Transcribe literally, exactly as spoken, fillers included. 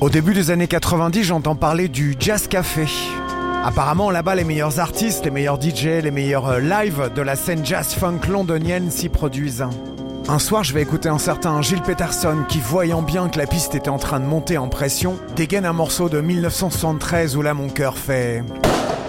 Au début des années quatre-vingt-dix, j'entends parler du Jazz Café. Apparemment, là-bas, les meilleurs artistes, les meilleurs D J, les meilleurs lives de la scène jazz-funk londonienne s'y produisent. Un soir, je vais écouter un certain Gilles Peterson qui, voyant bien que la piste était en train de monter en pression, dégaine un morceau de mille neuf cent soixante-treize où là, mon cœur fait...